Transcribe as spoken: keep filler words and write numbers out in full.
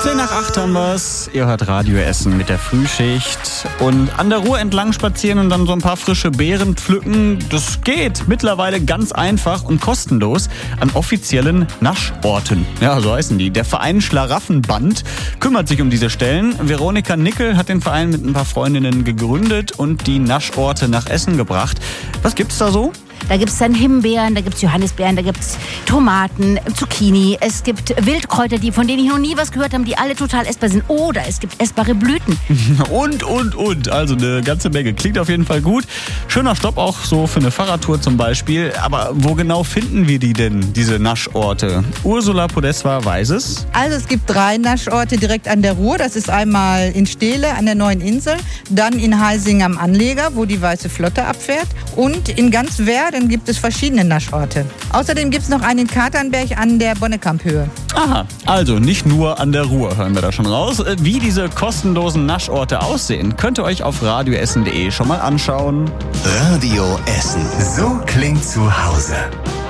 Viertel nach acht haben wir's. Ihr hört Radio Essen mit der Frühschicht. Und an der Ruhr entlang spazieren und dann so ein paar frische Beeren pflücken, das geht mittlerweile ganz einfach und kostenlos an offiziellen Naschorten. Ja, so heißen die. Der Verein Schlaraffenband kümmert sich um diese Stellen. Veronika Nickel hat den Verein mit ein paar Freundinnen gegründet und die Naschorte nach Essen gebracht. Was gibt's da so? Da gibt es dann Himbeeren, da gibt es Johannisbeeren, da gibt es Tomaten, Zucchini, es gibt Wildkräuter, die, von denen ich noch nie was gehört habe, die alle total essbar sind. Oder es gibt essbare Blüten. Und, und, und. Also eine ganze Menge. Klingt auf jeden Fall gut. Schöner Stopp auch so für eine Fahrradtour zum Beispiel. Aber wo genau finden wir die denn, diese Naschorte? Ursula Podeswa weiß es. Also es gibt drei Naschorte direkt an der Ruhr. Das ist einmal in Steele an der Neuen Insel, dann in Heising am Anleger, wo die Weiße Flotte abfährt, und in ganz Werden gibt es verschiedene Naschorte. Außerdem gibt es noch einen in Katernberg an der Bonnekamp-Höhe. Aha, also nicht nur an der Ruhr, hören wir da schon raus. Wie diese kostenlosen Naschorte aussehen, könnt ihr euch auf radioessen punkt de schon mal anschauen. Radio Essen. So klingt zu Hause.